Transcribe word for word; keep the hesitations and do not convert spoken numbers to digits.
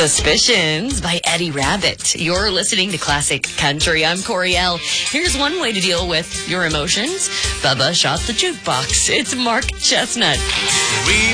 Suspicions by Eddie Rabbit. You're listening to Classic Country. I'm Coriel. Here's one way to deal with your emotions. Bubba shot the jukebox. It's Mark Chestnut. We